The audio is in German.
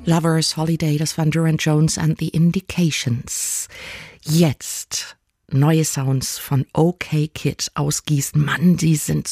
Lover's Holiday, das waren Duran Jones and the Indications. Jetzt neue Sounds von OK Kid aus Gießen. Mann, die sind